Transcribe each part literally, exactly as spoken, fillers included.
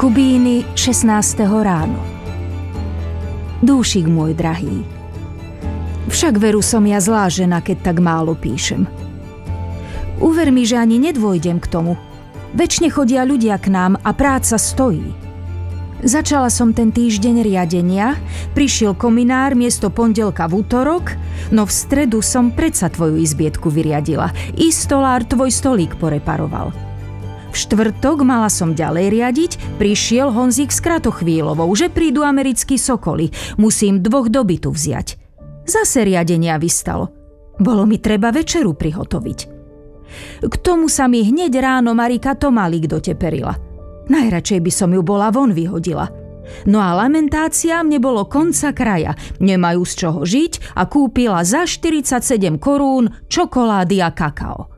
Kubíny šestnásteho ráno. Dúšik môj drahý, však veru som ja zlá žena, keď tak málo píšem. Uver mi, že ani nedôjdem k tomu. Večne chodia ľudia k nám a práca stojí. Začala som ten týždeň riadenia, prišiel kominár miesto pondelka v útorok, no v stredu som predsa tvoju izbietku vyriadila. I stolár tvoj stolík poreparoval. V štvrtok mala som ďalej riadiť, prišiel Honzik s Kratochvíľovou, že prídu americkí sokoly, musím dvoch do bytu vziať. Zase riadenia vystalo. Bolo mi treba večeru prihotoviť. K tomu sa mi hneď ráno Marika Tomalik doteperila. Najradšej by som ju bola von vyhodila. No a lamentáciám nebolo konca kraja. Nemajú z čoho žiť a kúpila za štyridsaťsedem korún čokolády a kakao.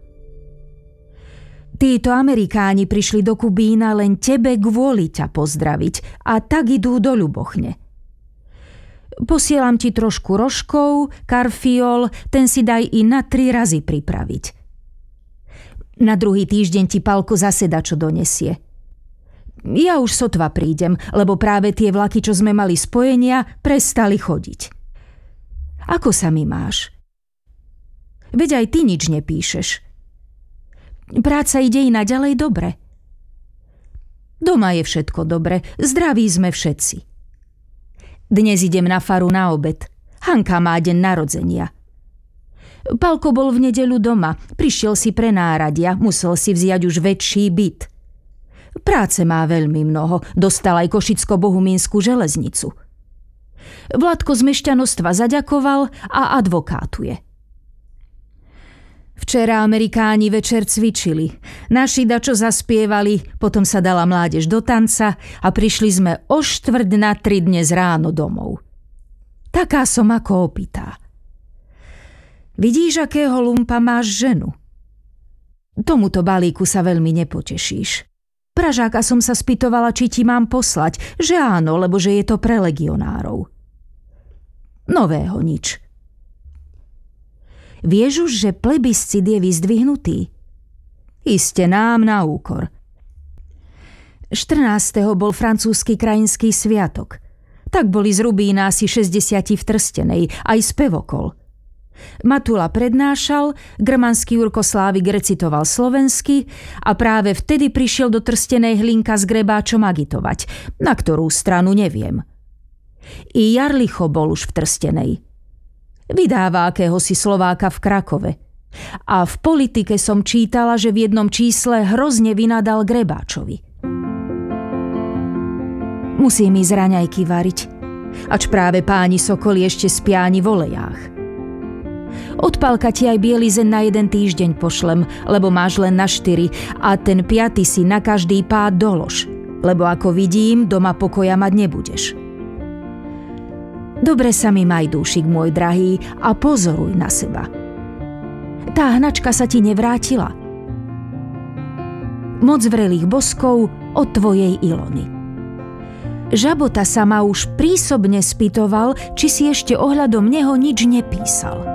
Títo Amerikáni prišli do Kubína len tebe kvôli ťa pozdraviť a tak idú do Ľubochne. Posielam ti trošku rožkov, karfiol, ten si daj i na tri razy pripraviť. Na druhý týždeň ti Palko zase dačo donesie. Ja už sotva prídem, lebo práve tie vlaky, čo sme mali spojenia, prestali chodiť. Ako sa mi máš? Veď aj ty nič nepíšeš. Práca ide i naďalej dobre. Doma je všetko dobre, zdraví sme všetci. Dnes idem na faru na obed. Hanka má deň narodzenia. Palko bol v nedeľu doma, prišiel si pre náradia, musel si vziať už väčší byt. Práce má veľmi mnoho, dostal aj Košicko-Bohumínsku železnicu. Vladko z mešťanostva zaďakoval a advokátuje. Včera Amerikáni večer cvičili. Naši dačo zaspievali, potom sa dala mládež do tanca a prišli sme o štvrť na tri dnes ráno domov. Taká som ako opitá. Vidíš, akého lumpa máš ženu? Tomuto balíku sa veľmi nepotešíš. Pražáka som sa spýtovala, či ti mám poslať, že áno, lebo že je to pre legionárov. Nového nič. Vieš už, že plebiscit je vyzdvihnutý? Iste nám na úkor. štrnásteho bol francúzsky krajinský sviatok. Tak boli z Rubína asi šesťdesiat v Trstenej, aj spevokol. Matula prednášal, grmanský Jurko Slávik recitoval slovensky a práve vtedy prišiel do Trstenej Hlinka s Grebáčom agitovať, na ktorú stranu neviem. I Jarlicho bol už v Trstenej. Vydáva akéhosi Slováka v Krakove. A v politike som čítala, že v jednom čísle hrozne vynadal Grebáčovi. Musím ísť raňajky variť, ač práve páni sokoli ešte spia ani v olejách. Od Palka ti aj bielizeň na jeden týždeň pošlem, lebo máš len na štyri a ten piaty si na každý pád dolož, lebo ako vidím, doma pokoja mať nebudeš. Dobre sa mi maj, dúšik môj drahý, a pozoruj na seba. Tá hnačka sa ti nevrátila. Moc vrelých boskov od tvojej Ilony. Žabota sa ma už prísobne spýtoval, či si ešte ohľadom neho nič nepísal.